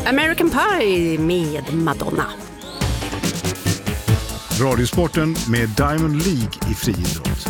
American Pie med Madonna. Radiosporten med Diamond League i friidrott.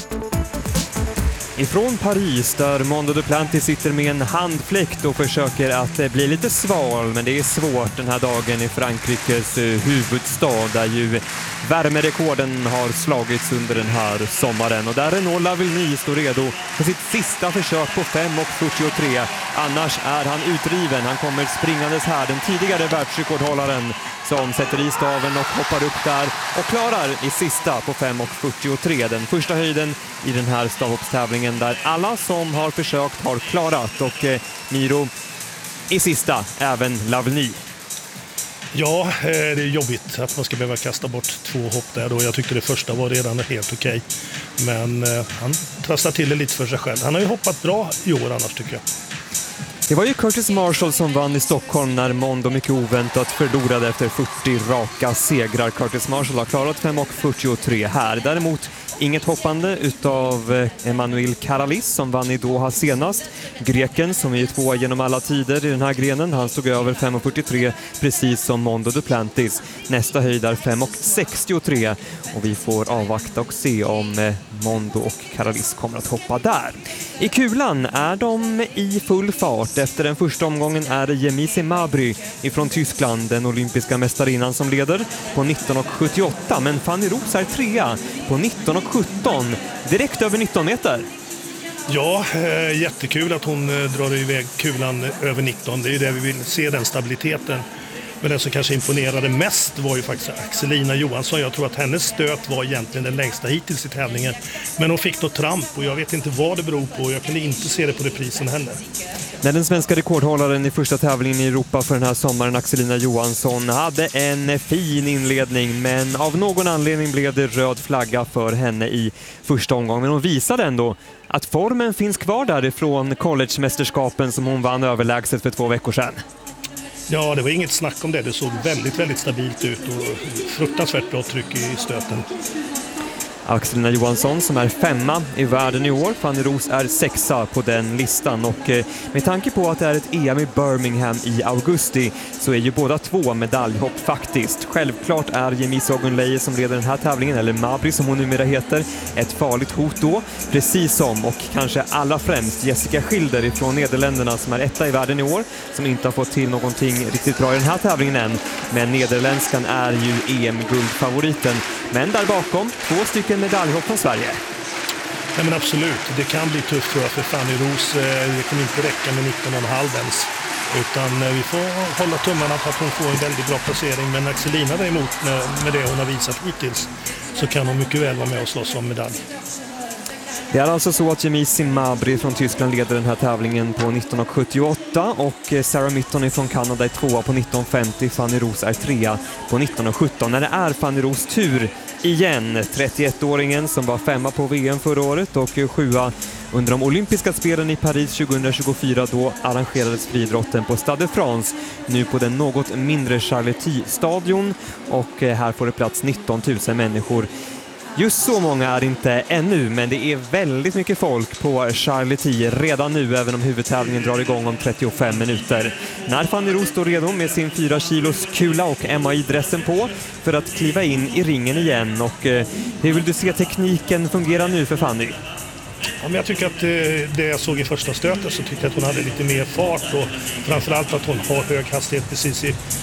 Ifrån Paris där Mondo Duplantis sitter med en handfläkt och försöker att bli lite sval, men det är svårt den här dagen i Frankrikes huvudstad där ju värmerekorden har slagits under den här sommaren. Och där Renaud Lavillenie står redo för sitt sista försök på 5:43. Annars är han utdriven. Han kommer springandes här, den tidigare världsrekordhållaren som sätter i staven och hoppar upp där och klarar i sista på 5:43. Den första höjden i den här stavhoppstävlingen där alla som har försökt har klarat. Och Miro i sista, även Lavillenie. Ja, det är jobbigt att man ska behöva kasta bort 2 hopp där då. Jag tyckte det första var redan helt okej. Men han trasslar till det lite för sig själv. Han har ju hoppat bra i år annars tycker jag. Det var ju Curtis Marshall som vann i Stockholm när Mondo mycket oväntat förlorade efter 40 raka segrar. Curtis Marshall har klarat 5:43 här. Däremot inget hoppande utav Emmanuel Karalis som vann i Doha senast. Greken som är 2 genom alla tider i den här grenen. Han stod över 5:43 precis som Mondo Duplantis. Nästa höjd är 5:63 och vi får avvakta och se om Mondo och Karalis kommer att hoppa där. I kulan är de i full fart. Efter den första omgången är det Yemisi Mabry ifrån Tyskland, den olympiska mästarinnan som leder på 19:78. Men Fanny Roos är 3 på 19:17, direkt över 19 meter. Ja, jättekul att hon drar iväg kulan över 19. Det är ju det vi vill se, den stabiliteten. Men den som kanske imponerade mest var ju faktiskt Axelina Johansson. Jag tror att hennes stöt var egentligen den längsta hittills i tävlingen. Men hon fick något tramp och jag vet inte vad det beror på. Jag kunde inte se det på reprisen heller. När den svenska rekordhållaren i första tävlingen i Europa för den här sommaren, Axelina Johansson, hade en fin inledning, men av någon anledning blev det röd flagga för henne i första omgången. Men hon visade ändå att formen finns kvar därifrån collegemästerskapen som hon vann överlägset för 2 veckor sedan. Ja, det var inget snack om det. Det såg väldigt, väldigt stabilt ut och fruktansvärt bra tryck i stöten. Axelina Johansson som är 5 i världen i år. Fanny Roos är 6 på den listan. Och med tanke på att det är ett EM i Birmingham i augusti så är ju båda 2 medaljhopp faktiskt. Självklart är Yemisi Ogunleye som leder den här tävlingen, eller Mabry som hon numera heter, ett farligt hot då. Precis som, och kanske allra främst, Jessica Schilder ifrån Nederländerna som är 1 i världen i år. Som inte har fått till någonting riktigt bra i den här tävlingen än. Men nederländskan är ju EM-guldfavoriten. Men där bakom 2 stycken medaljhopp från Sverige. Nej, men absolut, det kan bli tufft för Fanny Roos. Det kommer inte räcka med 19,5 ens. Utan vi får hålla tummarna för att hon får en väldigt bra placering. Men Axelina däremot, med det hon har visat hittills, så kan hon mycket väl vara med och slåss om medalj. Det är alltså så att Yemisi Mabry från Tyskland leder den här tävlingen på 19:78 och Sarah Mitton från Kanada är 2 på 19:50. Fanny Roos är 3 på 19:17. När det är Fanny Roos tur igen, 31-åringen som var 5 på VM förra året och 7 under de olympiska spelen i Paris 2024, då arrangerades friidrotten på Stade de France, nu på den något mindre Charletti-stadion, och här får det plats 19 000 människor. Just så många är inte ännu, men det är väldigt mycket folk på Charletti redan nu, även om huvudtävlingen drar igång om 35 minuter. När Fanny Roos står redo med sin 4 kilos kula och MAI-dressen på för att kliva in i ringen igen. Och hur vill du se tekniken fungera nu för Fanny? Ja, men jag tycker att det jag såg i första stöten så tycker jag att hon hade lite mer fart och framförallt att hon har hög hastighet precis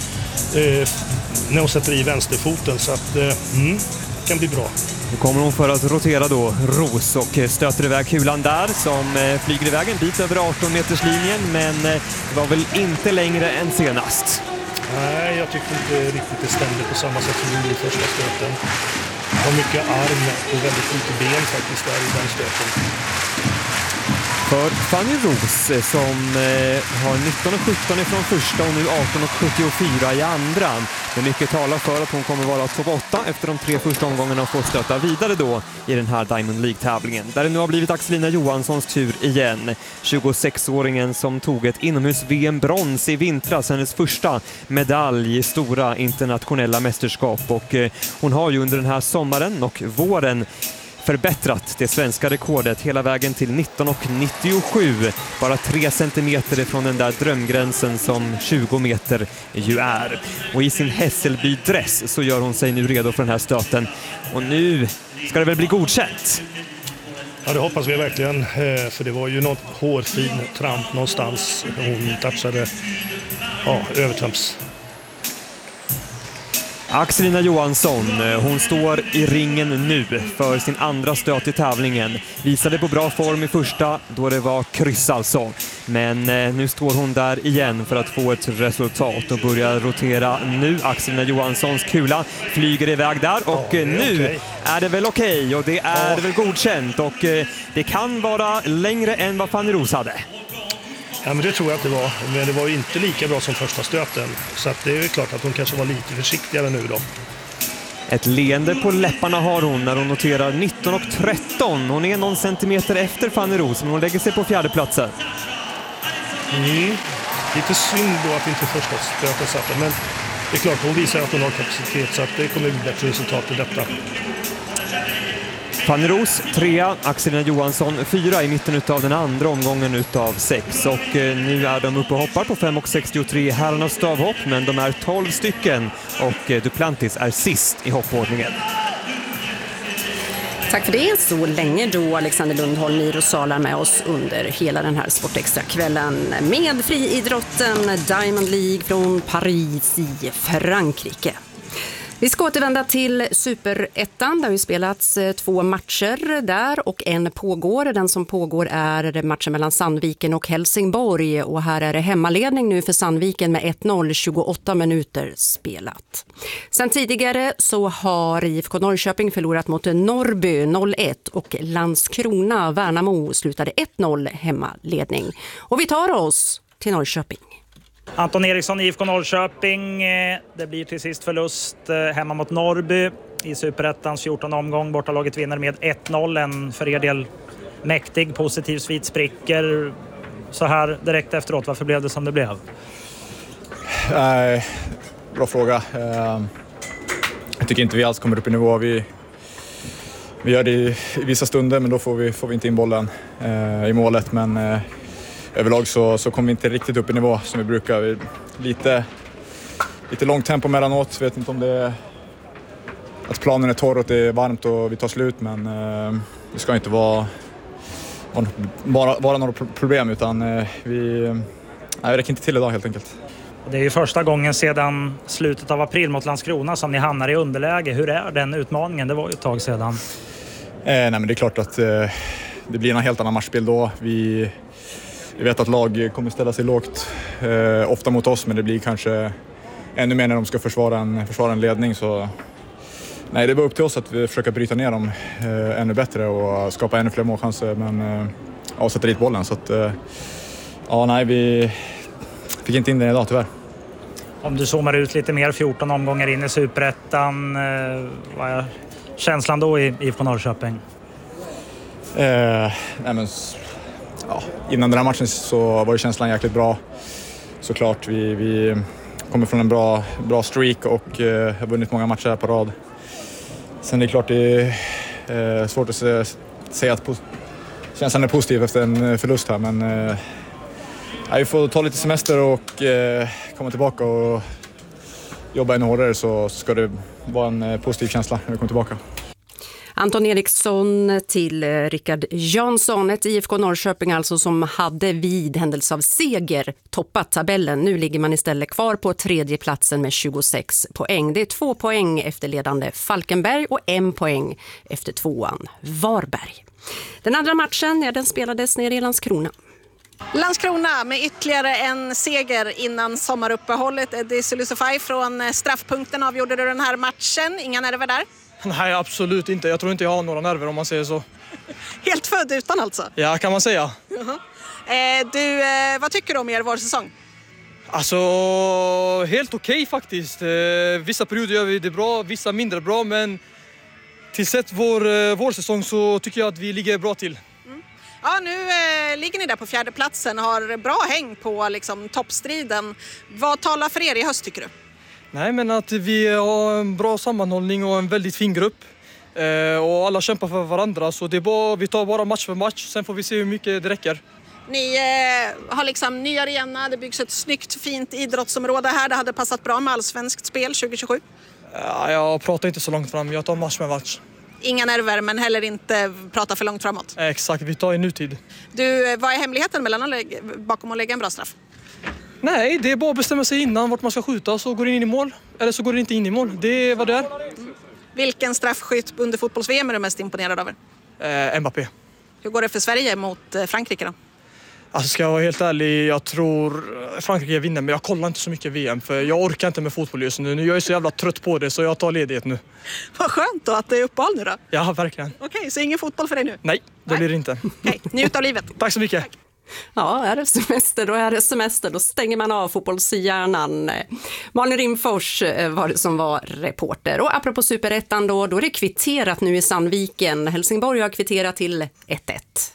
när hon sätter i vänsterfoten, så att kan bli bra. Nu kommer hon för att rotera då Roos och stöter iväg kulan där som flyger iväg en bit över 18-meterslinjen, men det var väl inte längre än senast. Nej, jag tycker inte riktigt det stämde på samma sätt som det i första stöten. Det var mycket arm och väldigt lite ben faktiskt där i den stöten. För Fanny Roos som har 19:17 ifrån första och nu 18:74 i andra. Men mycket talar för att hon kommer vara topp 8 efter de 3 första omgångarna och få stöta vidare då i den här Diamond League-tävlingen. Där det nu har blivit Axelina Johanssons tur igen. 26-åringen som tog ett inomhus-VM-brons i vintras, hennes första medalj i stora internationella mästerskap. Och hon har ju under den här sommaren och våren förbättrat det svenska rekordet hela vägen till 19,97. Bara 3 centimeter ifrån den där drömgränsen som 20 meter ju är. Och i sin Hässelby-dress så gör hon sig nu redo för den här stöten. Och nu ska det väl bli godkänt. Ja, det hoppas vi verkligen, för det var ju något hårfin tramp någonstans. Hon touchade övertramps. Axelina Johansson, hon står i ringen nu för sin andra stöt i tävlingen. Visade på bra form i första då det var kryss alltså. Men nu står hon där igen för att få ett resultat och börjar rotera nu. Axelina Johanssons kula flyger iväg där och nu är det väl okej och det är väl godkänt och det kan vara längre än vad Fanny Roos hade. Ja, men det tror jag att det var. Men det var ju inte lika bra som första stöten. Så att det är ju klart att hon kanske var lite försiktigare nu då. Ett leende på läpparna har hon när hon noterar 19,13. Hon är någon centimeter efter Fanny Roos, men hon lägger sig på fjärde platsen. Lite synd då att inte första stöten satt. Men det är klart, hon visar att hon har kapacitet så att det kommer bli bättre resultat i detta. Fanny Roos 3, Axelina Johansson 4 i mitten av den andra omgången utav 6. Och nu är de uppe och hoppar på 5,63 herrarnas stavhopp, men de är 12 stycken och Duplantis är sist i hoppordningen. Tack för det. Så länge då Alexander Lundholm, Miro Salar med oss under hela den här Sportextra-kvällen med friidrotten Diamond League från Paris i Frankrike. Vi ska återvända till Superettan. Det har ju spelats 2 matcher där och en pågår. Den som pågår är matchen mellan Sandviken och Helsingborg. Och här är det hemmaledning nu för Sandviken med 1-0, 28 minuter spelat. Sen tidigare så har IFK Norrköping förlorat mot Norrby 0-1 och Landskrona Värnamo slutade 1-0 hemmaledning. Och vi tar oss till Norrköping. Anton Eriksson, IFK Norrköping. Det blir till sist förlust hemma mot Norrby i Superettans 14 omgång. Bortalaget vinner med 1-0. En för er del mäktig, positiv svit spricker. Så här direkt efteråt, varför blev det som det blev? Bra fråga. Jag tycker inte vi alls kommer upp i nivå. Vi gör det i vissa stunder, men då får vi inte in bollen i målet. Men överlag så kommer vi inte riktigt upp i nivå som vi brukar. Lite långt tempo mellanåt. Vet inte om det är att planen är torr och det är varmt och vi tar slut. Men det ska inte vara några problem, utan vi räcker inte till idag helt enkelt. Det är ju första gången sedan slutet av april mot Landskrona som ni hamnar i underläge. Hur är den utmaningen? Det var ju ett tag sedan. Nej, men det är klart att det blir en helt annan matchbild då. Vi vet att lag kommer ställa sig lågt ofta mot oss, men det blir kanske ännu mer när de ska försvara en ledning. Så nej, det är bara upp till oss att vi försöker bryta ner dem ännu bättre och skapa ännu fler målchanser, men sätta dit bollen. Så att, vi fick inte in det idag tyvärr. Om du zoomar ut lite mer, 14 omgångar in i Superettan, vad är känslan då i IFK Norrköping? Innan den här matchen så var ju känslan jäkligt bra. Såklart, vi kommer från en bra streak och har vunnit många matcher här på rad. Sen är det klart det är svårt att säga att känslan är positiv efter en förlust här, men vi får ta lite semester och komma tillbaka och jobba ännu hårdare, så ska det vara en positiv känsla när vi kommer tillbaka. Anton Eriksson till Rickard Jansson, ett IFK Norrköping alltså som hade vid händelse av seger toppat tabellen. Nu ligger man istället kvar på tredje platsen med 26 poäng. Det är 2 poäng efter ledande Falkenberg och 1 poäng efter tvåan Varberg. Den andra matchen, den spelades nere i Landskrona. Landskrona med ytterligare en seger innan sommaruppehållet. Eddie Sulusofaj från straffpunkten avgjorde den här matchen. Inga nerver där? Nej, absolut inte. Jag tror inte jag har några nerver om man säger så. Helt född utan alltså? Ja, kan man säga. Vad tycker du om er vårsäsong? Alltså, helt okej faktiskt. Vissa perioder gör vi det bra, vissa mindre bra. Men till sett vår säsong så tycker jag att vi ligger bra till. Ja, nu ligger ni där på fjärde platsen, har bra häng på toppstriden. Vad talar för er i höst tycker du? Nej, men att vi har en bra sammanhållning och en väldigt fin grupp. Och alla kämpar för varandra, så det är bara, vi tar bara match för match. Sen får vi se hur mycket det räcker. Ni har liksom ny arena, det byggs ett snyggt, fint idrottsområde här. Det hade passat bra med allsvenskt spel 2027. Ja, jag pratar inte så långt fram, jag tar match med match. Inga nerver, men heller inte prata för långt framåt. Exakt, vi tar i nutid. Du, vad är hemligheten bakom att lägga en bra straff? Nej, det är bara att bestämma sig innan vart man ska skjuta, så går det in i mål. Eller så går det inte in i mål, det är vad det är. Vilken straffskytt under fotbolls-VM är du mest imponerad över? Mbappé. Hur går det för Sverige mot Frankrike då? Alltså ska jag vara helt ärlig, jag tror Frankrike vinner, men jag kollar inte så mycket VM för jag orkar inte med fotboll just nu. Jag är så jävla trött på det så jag tar ledighet nu. Vad skönt då att det är uppehåll nu då. Ja, verkligen. Okej, så ingen fotboll för dig nu? Nej, det blir det inte. Okej, njut av livet. Tack så mycket. Tack. Ja, är det semester, då stänger man av fotbollshjärnan. Malin Rimfors var det som var reporter. Och apropå Superettan då är det kvitterat nu i Sandviken. Helsingborg har kvitterat till 1-1.